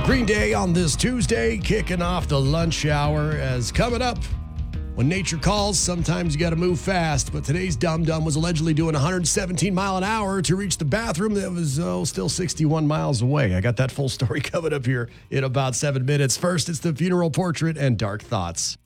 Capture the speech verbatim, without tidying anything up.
Green Day on this Tuesday, kicking off the lunch hour. As coming up, when nature calls, sometimes you got to move fast. But today's Dum Dum was allegedly doing one hundred seventeen mile an hour to reach the bathroom that was oh, still sixty-one miles away. I got that full story coming up here in about seven minutes. First, it's the funeral portrait and dark thoughts.